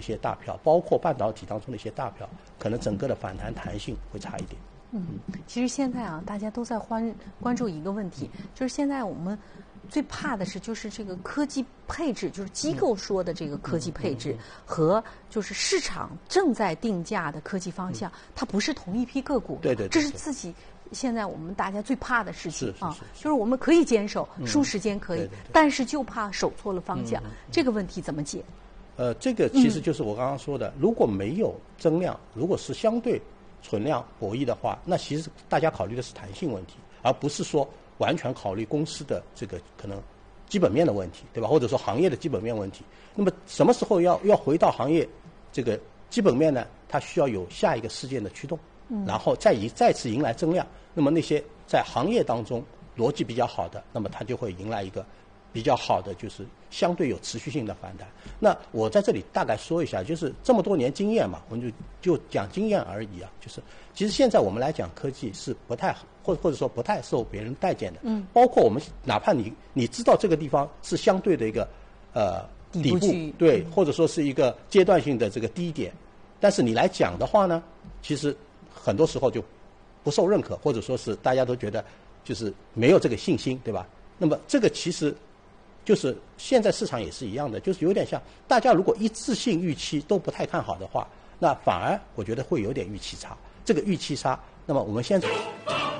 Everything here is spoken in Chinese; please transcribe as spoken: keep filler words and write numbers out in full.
些大票，包括半导体当中的一些大票，可能整个的反弹弹性会差一点。 嗯，其实现在啊，大家都在关关注一个问题，就是现在我们最怕的是就是这个科技配置，就是机构说的这个科技配置和就是市场正在定价的科技方向，它不是同一批个股。 对对对， 这是自己。现在我们大家最怕的事情是是啊，就是我们可以坚守， 嗯、 输时间可以， 对对对， 但是就怕守错了方向。嗯、这个问题怎么解？ 呃，这个其实就是我刚刚说的，嗯、如果没有增量，如果是相对存量博弈的话，那其实大家考虑的是弹性问题，而不是说完全考虑公司的这个可能基本面的问题，对吧？或者说行业的基本面问题。那么什么时候要要回到行业这个基本面呢？它需要有下一个事件的驱动。嗯、然后再迎再次迎来增量，那么那些在行业当中逻辑比较好的，那么它就会迎来一个比较好的，就是相对有持续性的反弹。那我在这里大概说一下，就是这么多年经验嘛，我们就就讲经验而已啊。就是其实现在我们来讲科技是不太或或者说不太受别人待见的。嗯。包括我们哪怕你你知道这个地方是相对的一个呃底部，对，或者说是一个阶段性的这个低点，但是你来讲的话呢，其实很多时候就不受认可，或者说是大家都觉得就是没有这个信心，对吧？那么这个其实就是现在市场也是一样的，就是有点像大家如果一致性预期都不太看好的话，那反而我觉得会有点预期差。这个预期差，那么我们现在。